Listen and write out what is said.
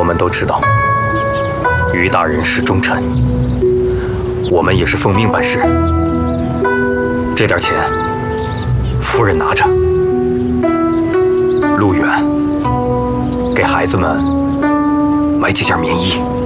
们都知道，于大人是忠臣，我们也是奉命办事。这点钱，夫人拿着。路远，给孩子们买几件棉衣。